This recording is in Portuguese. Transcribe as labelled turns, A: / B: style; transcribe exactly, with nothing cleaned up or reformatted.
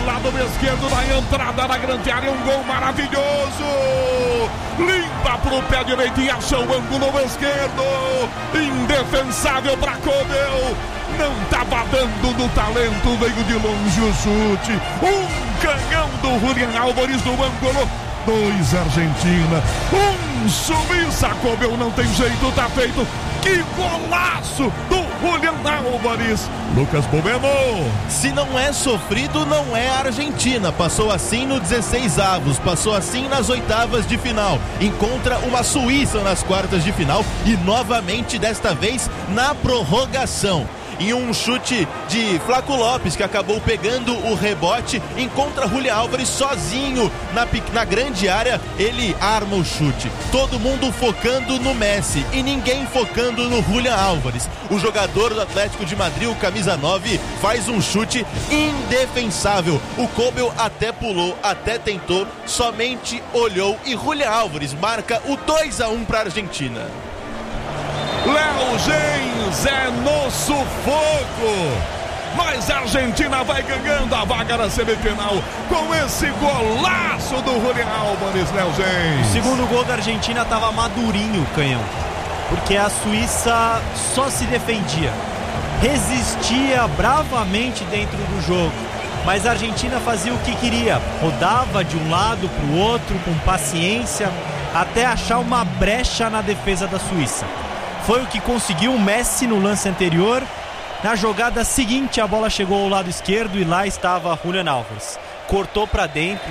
A: lado esquerdo, na entrada da grande área, um gol maravilhoso. Limpa pro pé direito e acha o ângulo esquerdo. Indefensável para Kobel. Não estava dando do talento, veio de longe o chute. Um canhão do Julián Álvares do ângulo. Dois Argentina, um Suíça. Kobel não tem jeito, tá feito. Que golaço do Julián Álvares. Lucas Bobeno.
B: Se não é sofrido, não é Argentina. Passou assim no dezesseis avos, passou assim nas oitavas de final. Encontra uma Suíça nas quartas de final e novamente desta vez na prorrogação. Em um chute de Flaco Lopes, que acabou pegando o rebote, encontra Julián Álvares sozinho na, na grande área, ele arma o chute. Todo mundo focando no Messi e ninguém focando no Julián Álvares. O jogador do Atlético de Madrid, o camisa nove, faz um chute indefensável. O Kobel até pulou, até tentou, somente olhou e Julián Álvares marca o dois a um para a Argentina.
A: Léo Gens é no sufoco, mas a Argentina vai ganhando a vaga na semifinal com esse golaço do Julián Álvares, Léo Gens.
C: O segundo gol da Argentina estava madurinho, Canhão, porque a Suíça só se defendia, resistia bravamente dentro do jogo, mas a Argentina fazia o que queria, rodava de um lado para o outro com paciência até achar uma brecha na defesa da Suíça. Foi o que conseguiu o Messi no lance anterior. Na jogada seguinte, a bola chegou ao lado esquerdo e lá estava Julián Álvares. Cortou para dentro,